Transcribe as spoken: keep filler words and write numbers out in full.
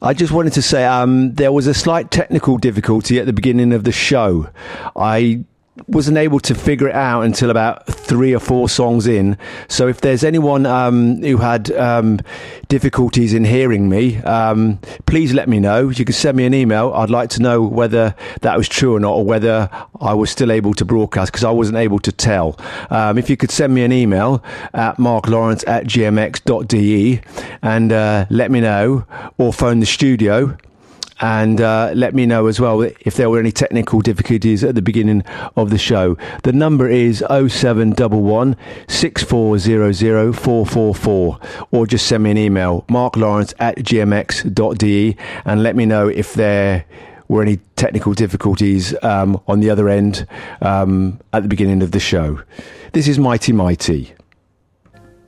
I just wanted to say um, there was a slight technical difficulty at the beginning of the show. I wasn't able to figure it out until about three or four songs in. So if there's anyone um, who had um, difficulties in hearing me, um, please let me know. You can send me an email. I'd like to know whether that was true or not, or whether I was still able to broadcast, because I wasn't able to tell. Um, if you could send me an email at marklawrence at gmx.de and uh, let me know, or phone the studio and uh, let me know as well if there were any technical difficulties at the beginning of the show. The number is oh seven one one, six four zero zero, four four four, or just send me an email, marklawrence at gmx.de, and let me know if there were any technical difficulties um, on the other end um, at the beginning of the show. This is Mighty Mighty.